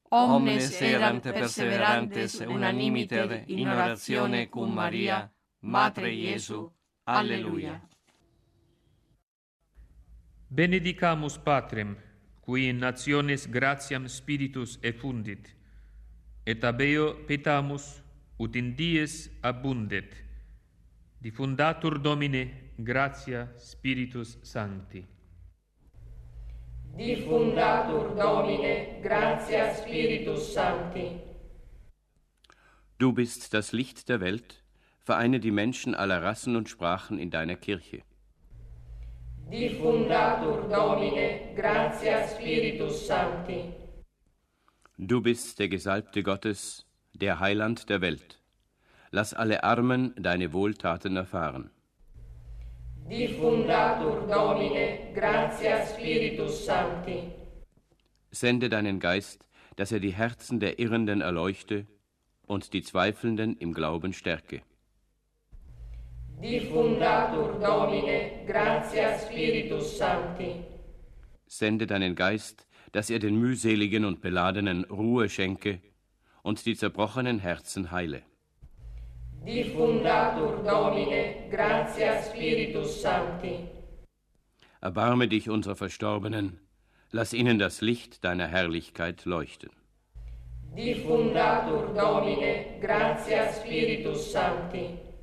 omnes eram perseverantes unanimiter in oratione cum Maria, Matre Iesu. Alleluia. Benedicamus Patrem, qui in nationes gratiam Spiritus effundit, et abeo petamus, ut in dies abundet, diffundatur Domine gratia Spiritus Sancti. Diffundatur Domine gratia Spiritus Sancti. Du bist das Licht der Welt, vereine die Menschen aller Rassen und Sprachen in deiner Kirche. Diffundatur Domine gratia Spiritus Sancti. Du bist der Gesalbte Gottes, der Heiland der Welt. Lass alle Armen deine Wohltaten erfahren. Diffundatur Domine gratia Spiritus Sancti. Sende deinen Geist, dass er die Herzen der Irrenden erleuchte und die Zweifelnden im Glauben stärke. Diffundatur Domine gratia Spiritus Sancti. Sende deinen Geist, dass er den mühseligen und Beladenen Ruhe schenke und die zerbrochenen Herzen heile. Diffundatur Domine gratia Spiritus Sancti. Erbarme dich unserer Verstorbenen, lass ihnen das Licht deiner Herrlichkeit leuchten. Diffundatur Domine gratia Spiritus Sancti.